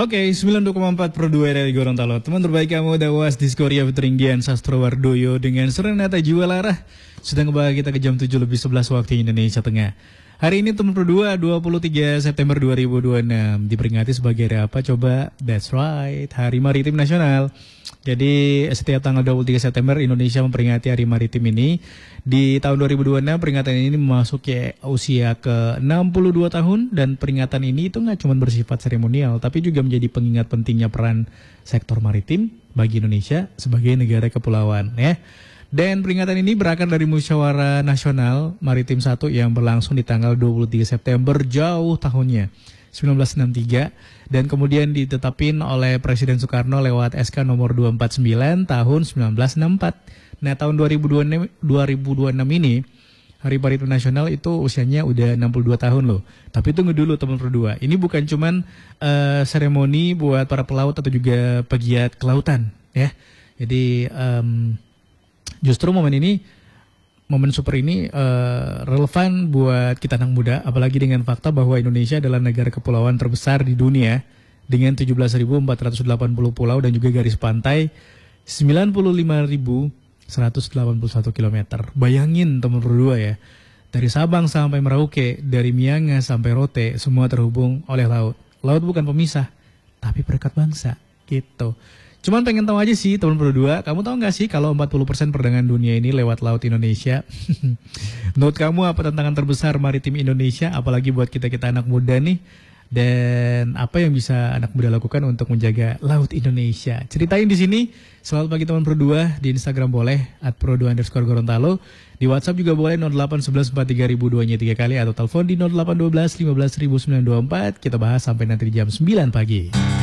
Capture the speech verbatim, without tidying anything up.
Oke, sembilan puluh dua koma empat per dua dari Gorontalo. Teman terbaik kamu Dawas di Skoria Petringgian Sastro Wardoyo dengan Serenata Jualarah. Sedang kembali kita ke jam tujuh lebih sebelas waktu Indonesia Tengah. Hari ini teman berdua dua puluh tiga September dua ribu dua puluh enam diperingati sebagai hari apa? Coba, that's right, Hari Maritim Nasional. Jadi setiap tanggal dua puluh tiga September Indonesia memperingati Hari Maritim ini. Di tahun dua ribu dua puluh enam peringatan ini memasuki usia ke enam puluh dua tahun dan peringatan ini itu nggak cuma bersifat seremonial tapi juga menjadi pengingat pentingnya peran sektor maritim bagi Indonesia sebagai negara kepulauan ya. Dan peringatan ini berakar dari Musyawarah Nasional Maritim satu yang berlangsung di tanggal dua puluh tiga September jauh tahunnya seribu sembilan ratus enam puluh tiga dan kemudian ditetapin oleh Presiden Soekarno lewat S K nomor dua ratus empat puluh sembilan tahun seribu sembilan ratus enam puluh empat. Nah, tahun dua ribu dua puluh enam ini Hari Maritim Nasional itu usianya udah enam puluh dua tahun loh. Tapi tunggu dulu teman berdua. Ini bukan cuman uh, seremoni buat para pelaut atau juga pegiat kelautan ya. Jadi um, justru momen ini, momen super ini uh, relevan buat kita anak muda, apalagi dengan fakta bahwa Indonesia adalah negara kepulauan terbesar di dunia dengan tujuh belas ribu empat ratus delapan puluh pulau dan juga garis pantai sembilan puluh lima ribu seratus delapan puluh satu kilometer. Bayangin teman berdua ya, dari Sabang sampai Merauke, dari Miangas sampai Rote, semua terhubung oleh laut. Laut bukan pemisah, tapi perekat bangsa gitu. Cuman pengen tahu aja sih teman berdua, kamu tahu nggak sih kalau empat puluh persen perdagangan dunia ini lewat laut Indonesia? Menurut kamu apa tantangan terbesar maritim Indonesia, apalagi buat kita-kita anak muda nih? Dan apa yang bisa anak muda lakukan untuk menjaga laut Indonesia? Ceritain di sini. Selamat pagi teman berdua, di Instagram boleh at pro dua underscore Gorontalo, di WhatsApp juga boleh nol delapan satu satu empat tiga ribu dua nya tiga kali atau telepon di nol delapan satu dua lima belas sembilan dua empat. Kita bahas sampai nanti di jam sembilan pagi.